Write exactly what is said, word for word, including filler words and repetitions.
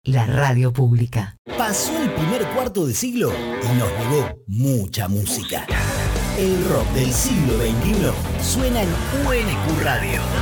la radio pública. Pasó el primer cuarto de siglo y nos legó mucha música. El rock del siglo veintiuno suena en U N Q Radio.